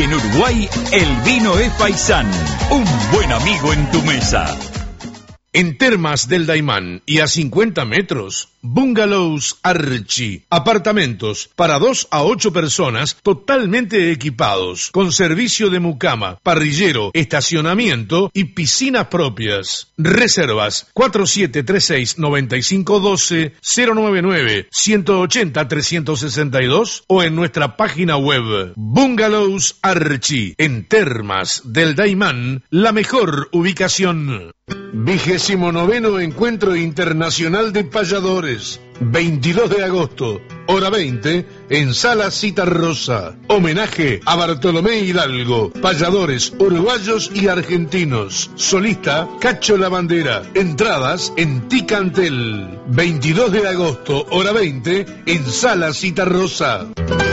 En Uruguay, el vino es Paisán, un buen amigo en tu mesa. En Termas del Daymán y a 50 metros, Bungalows Archi. Apartamentos para 2 a 8 personas totalmente equipados, con servicio de mucama, parrillero, estacionamiento y piscinas propias. Reservas 4736-9512, 099-180-362 o en nuestra página web. Bungalows Archi. En Termas del Daymán, la mejor ubicación. 29º Encuentro Internacional de Payadores, 22 de agosto, hora 20, en Sala Citarrosa. Homenaje a Bartolomé Hidalgo, payadores uruguayos y argentinos. Solista Cacho La Bandera. Entradas en Ticantel. 22 de agosto, hora 20, en Sala Citarrosa.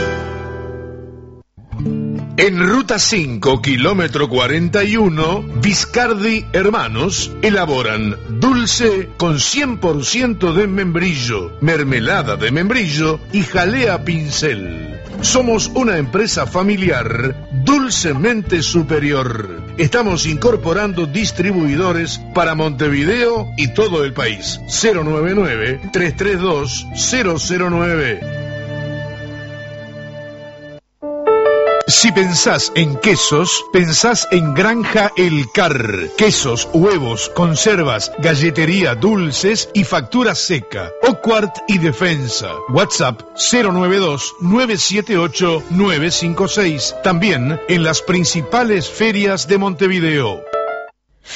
En Ruta 5, kilómetro 41, Viscardi Hermanos elaboran dulce con 100% de membrillo, mermelada de membrillo y jalea pincel. Somos una empresa familiar dulcemente superior. Estamos incorporando distribuidores para Montevideo y todo el país. 099-332-009. Si pensás en quesos, pensás en Granja El Car. Quesos, huevos, conservas, galletería, dulces y factura seca. Oquart y Defensa. WhatsApp 092-978-956. También en las principales ferias de Montevideo.